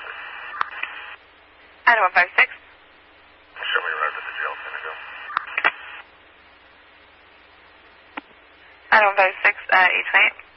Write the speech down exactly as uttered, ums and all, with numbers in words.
Item one five six. Show me arrived at the jail, San Diego. Item one five six, uh, eight twenty-eight.